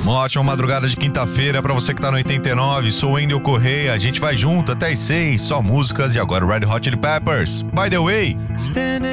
Uma ótima madrugada de quinta-feira pra você que tá no 89. Sou o Wendel Correia. A gente vai junto até as 6. Só músicas e agora o Red Hot Chili Peppers. By the way.